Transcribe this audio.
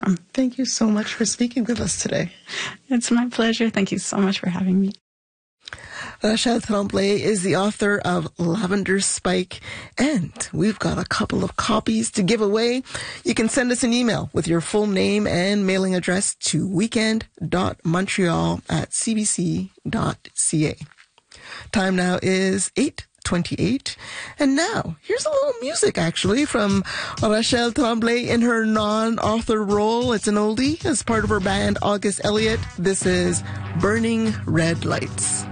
Thank you so much for speaking with us today. It's my pleasure. Thank you so much for having me. Rachel Tremblay is the author of Lavender Spike, and we've got a couple of copies to give away. You can send us an email with your full name and mailing address to weekend.montreal@cbc.ca. Time now is 8:28. And now, here's a little music, actually, from Rachel Tremblay in her non-author role. It's an oldie as part of her band August Elliott. This is Burning Red Lights.